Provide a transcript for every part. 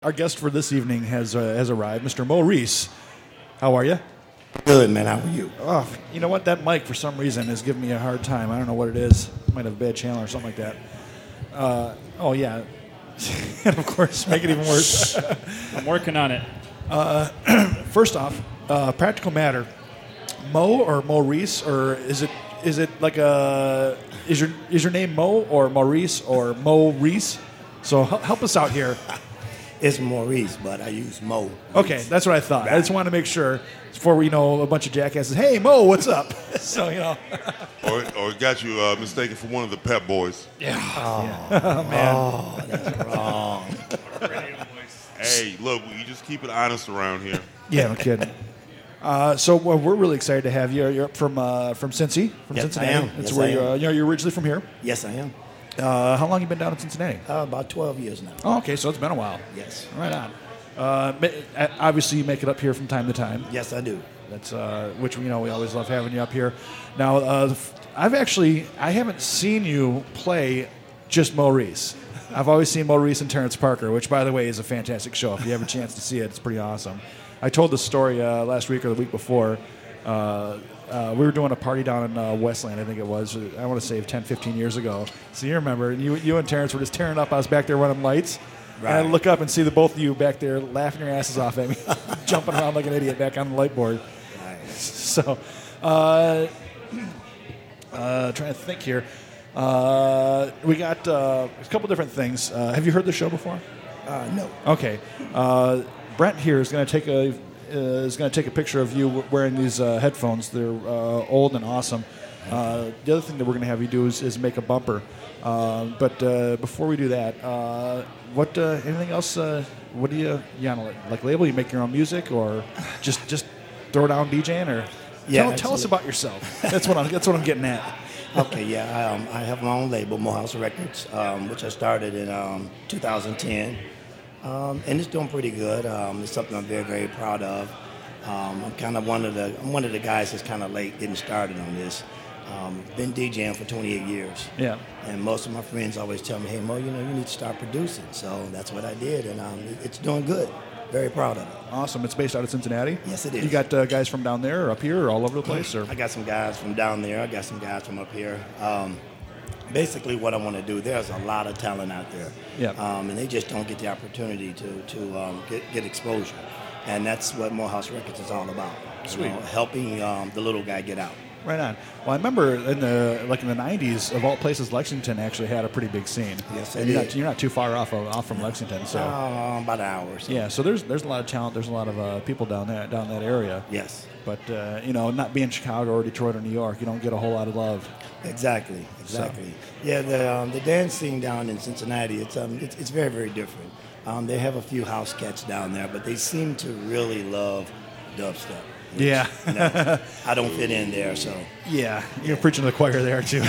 Our guest for this evening has arrived, Mr. Mo Reese. How are you? Good, man. How are you? Oh, you know what? That mic, for some reason, is giving me a hard time. I don't know what it is. Might have a bad channel or something like that. Oh, yeah. And, of course, make it even worse. I'm working on it. First off, practical matter. Mo or Maurice, or is it like a is your name Mo or Maurice or Mo Reese? So help us out here. It's Maurice, but I use Mo. Okay, that's what I thought. I just want to make sure before we a bunch of jackasses. Hey Mo, what's up? So or got you mistaken for one of the Pep Boys. Yeah. Oh man. That's wrong. Hey, look, you just keep it honest around here. Yeah, no kidding. So we're really excited to have you. You're from Cincy, from Yes, Cincinnati. I am. That's Yes, where I am. you're originally from here. Yes, I am. How long you been down in Cincinnati? About 12 years now. Oh, okay, so it's been a while. Yes. Right on. Obviously, you make it up here from time to time. Yes, I do. That's which we always love having you up here. Now, I haven't seen you play just Maurice. I've always seen Maurice and Terrence Parker, which, by the way, is a fantastic show. If you have a chance to see it, it's pretty awesome. I told this story last week or the week before. We were doing a party down in Westland, I think it was. I want to say 10, 15 years ago. So you remember, and you and Terrence were just tearing up. I was back there running lights. Right. And I look up and see the both of you back there laughing your asses off at me, jumping around like an idiot back on the light board. Nice. So, trying to think here. We got a couple different things. Have you heard the show before? No. Okay. Brent here is going to take a picture of you wearing these headphones. They're old and awesome. The other thing that we're going to have you do is make a bumper. But before we do that, anything else? What do you on like label? You make your own music, or just throw down DJing, or tell us about yourself. That's what I'm getting at. Okay, yeah. I have my own label, Morehouse Records, which I started in 2010. And it's doing pretty good. It's something I'm very, very proud of. I'm one of the guys that's kind of late getting started on this. Been DJing for 28 years. Yeah. And most of my friends always tell me, hey, Mo, you need to start producing. So that's what I did, and it's doing good. Very proud of it. Awesome. It's based out of Cincinnati? Yes, it is. You got guys from down there or up here or all over the place? Or? I got some guys from down there. I got some guys from up here. Basically, what I want to do, there's a lot of talent out there. Yeah. And they just don't get the opportunity to get exposure. And that's what Morehouse Records is all about. Sweet. Helping the little guy get out. Right on. Well, I remember in the 90s, of all places, Lexington actually had a pretty big scene. Yes, and you're not too far off from Lexington, so about an hour or so. yeah. So there's a lot of talent. There's a lot of people down that area. Yes. But not being Chicago or Detroit or New York, you don't get a whole lot of love. Exactly. Yeah, the dance scene down in Cincinnati, it's very, very different. They have a few house cats down there, but they seem to really love dubstep. Which, Yeah. I don't fit in there, so. Yeah, you're preaching to the choir there too.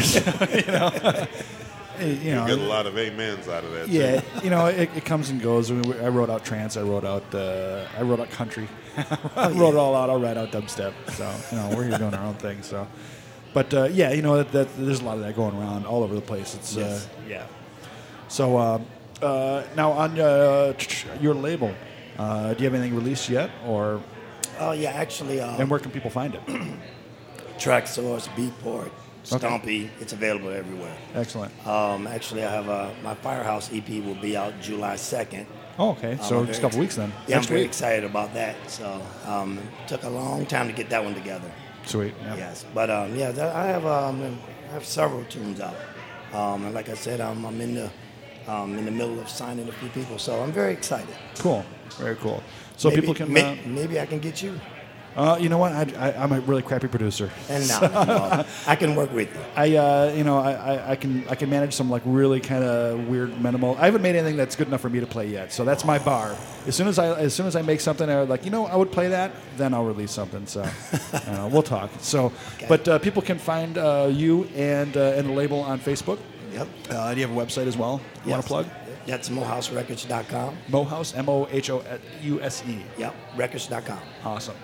You get a lot of amens out of that. Yeah, too. it comes and goes. I mean, I wrote out trance. I wrote out country. I wrote it all out. I'll write out dubstep. So we're here doing our own thing. So, but that there's a lot of that going around all over the place. It's Yes. yeah. So now on your label, do you have anything released yet, or? Yeah, actually. And where can people find it? Traxsource, Beatport, Stompy. It's available everywhere. Excellent. Actually, I have my Firehouse EP will be out July 2nd. Oh, okay. So just a couple weeks then. Yeah, Next I'm very week. excited about that. So it took a long time to get that one together. Sweet. Yeah. Yes, but I have several tunes out. And like I said, I'm in the middle of signing a few people, so I'm very excited. Cool. Very cool. So maybe, people can. Maybe I can get you. You know what? I'm a really crappy producer. And no, I can work with you. I can manage some like really kind of weird minimal. I haven't made anything that's good enough for me to play yet, so that's my bar. As soon as I make something, I I would play that, then I'll release something. So we'll talk. So, okay. But people can find you and the label on Facebook. Yep. Do you have a website as well? You want to plug? That's MohouseRecords.com. Mohouse, MOHOUSE. Yep, records.com. Awesome.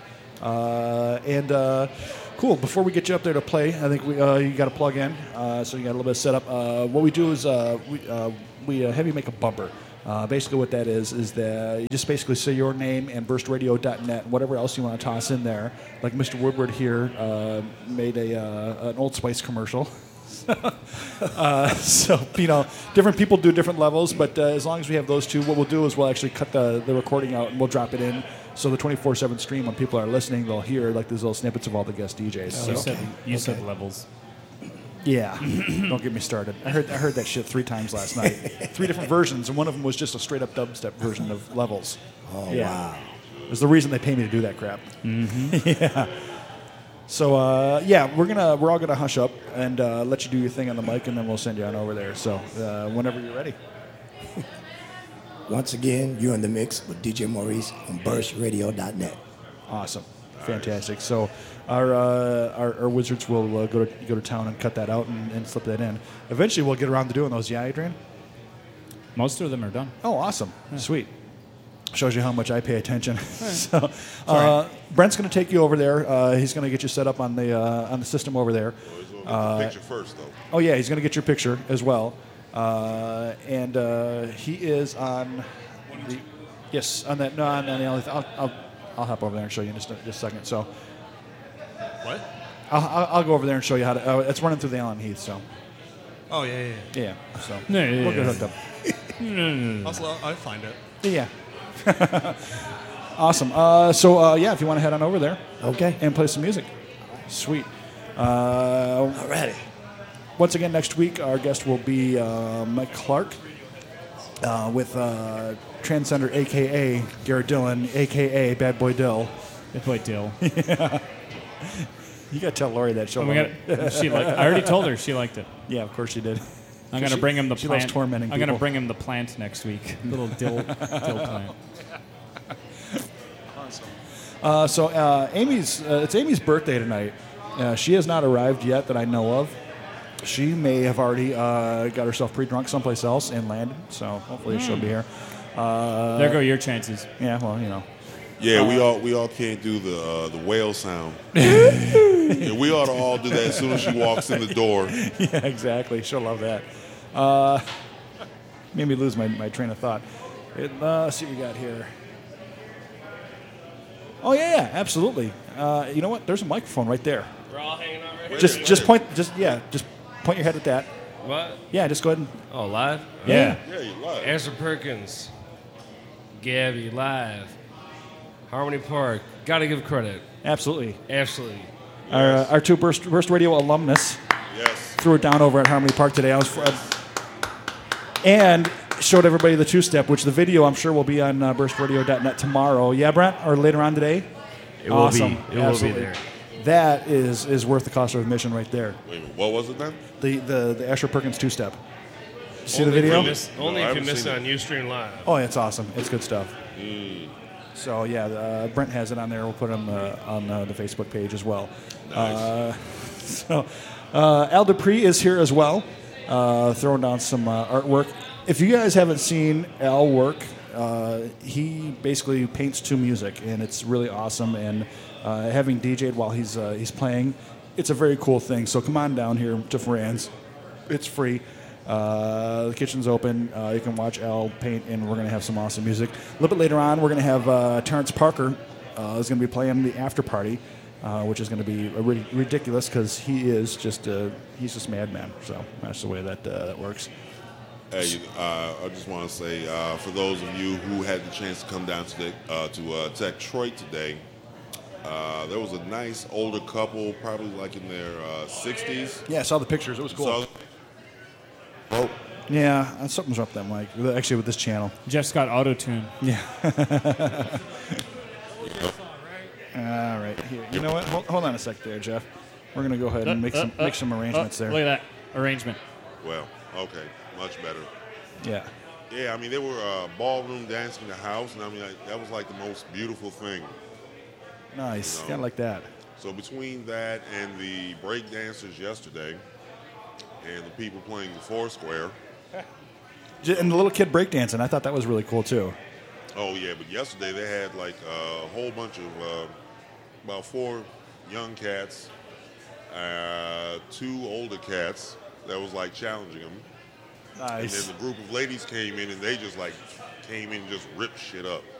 Cool. Before we get you up there to play, I think you got to plug in, so you got a little bit of setup. What we do is we have you make a bumper. Basically, what that is that you just basically say your name and burstradio.net, whatever else you want to toss in there. Like Mr. Woodward here made an Old Spice commercial. So, different people do different levels, but as long as we have those two, what we'll do is we'll actually cut the recording out and we'll drop it in. So the 24/7 stream, when people are listening, they'll hear like these little snippets of all the guest DJs. So. You said levels. Yeah, don't get me started. I heard that shit 3 times last night. 3 different versions, and one of them was just a straight up dubstep version of levels. Oh, yeah. wow. It's the reason they pay me to do that crap. Mm-hmm. Yeah. So we're all gonna hush up and let you do your thing on the mic, and then we'll send you on over there. So whenever you're ready. Once again, you're in the mix with DJ Maurice on burstradio.net. Awesome, fantastic. So our wizards will go to town and cut that out and slip that in. Eventually, we'll get around to doing those. Yeah, Adrian. Most of them are done. Oh, awesome, sweet. Shows you how much I pay attention. So, Brent's going to take you over there. He's going to get you set up on the system over there. Well, he's gonna get the picture first, though. Oh yeah, he's going to get your picture as well. And he is on the on that. No, on the only. I'll hop over there and show you in just a second. So, What? I'll go over there and show you how to. It's running through the Allen Heath. So, Oh, yeah. yeah. So Yeah. we'll get hooked up. Also, I'll find it. Yeah. Awesome. If you want to head on over there. Okay. And play some music. Sweet. Alrighty. Once again, next week, our guest will be Mike Clark with Transcender, a.k.a. Garrett Dillon, a.k.a. Bad Boy Dill. Bad Boy Dill. You got to tell Lori that. She'll I already told her she liked it. Yeah, of course she did. I'm going to bring him the she plant. loves tormenting I'm going to people. bring him the plant next week. Little dill plant. It's Amy's birthday tonight. She has not arrived yet that I know of. She may have already got herself pre-drunk someplace else and landed, so hopefully she'll be here. There go your chances. Yeah, well, Yeah, we all can't do the whale sound. Yeah, we ought to all do that as soon as she walks in the door. Yeah, exactly. She'll love that. Made me lose my train of thought. Let's see what we got here. Oh yeah, absolutely. You know what? There's a microphone right there. We're all hanging out right Just point your head at that. What? Yeah, just go ahead and. Oh, live? Yeah. Yeah, you live. Asher Perkins. Gabby, live. Harmony Park. Gotta give credit. Absolutely. Absolutely. Our 2 Burst Radio alumnus Yes. threw it down over at Harmony Park today. And showed everybody the 2-step, which the video I'm sure will be on burstradio.net tomorrow. Yeah, Brent? Or later on today? It will Awesome. be. It will be Absolutely. there. That is worth the cost of admission right there. Wait a minute, what was it then? The Asher Perkins 2-step. See Only the video? Only No, I if you haven't miss seen it on Ustream Live. Oh, it's awesome. It's good stuff. So, yeah, Brent has it on there. We'll put it on the Facebook page as well. Nice. Al Dupree is here as well, throwing down some artwork. If you guys haven't seen Al work, he basically paints to music, and it's really awesome. And having DJ'd while he's playing, it's a very cool thing. So come on down here to Franz. It's free. The kitchen's open. You can watch Al paint, and we're going to have some awesome music. A little bit later on, we're going to have Terrence Parker is going to be playing the after party, which is going to be ridiculous because he's just madman. So that's the way that works. Hey, I just want to say, for those of you who had the chance to come down to Detroit today, there was a nice older couple, probably like in their 60s. Yeah, I saw the pictures. It was cool. Oh, Yeah, something's up that mic. Actually, with this channel. Jeff's got auto-tune. Yeah. All right. Here. You know what? Hold on a sec there, Jeff. We're going to go ahead and make some arrangements there. Look at that arrangement. well, okay, much better. Yeah. Yeah, I mean, they were ballroom dancing in the house, and I mean, that was like the most beautiful thing. Nice. You know. Kind of like that. So between that and the break dancers yesterday, and the people playing the Foursquare. And the little kid breakdancing, I thought that was really cool too. Oh yeah, but yesterday they had like a whole bunch of about 4 young cats, 2 older cats that was like challenging them. And Nice. then the group of ladies came in and they just like came in and just ripped shit up.